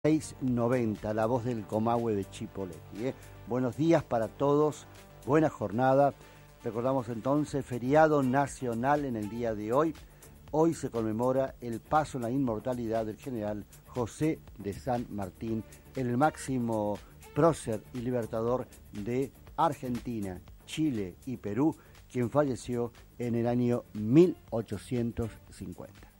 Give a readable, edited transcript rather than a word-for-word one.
6:90, la voz del Comahue de Chipoleti. Buenos días para todos, buena jornada. Recordamos entonces, feriado nacional en el día de hoy. Hoy se conmemora el paso en la inmortalidad del general José de San Martín, el máximo prócer y libertador de Argentina, Chile y Perú, quien falleció en el año 1850.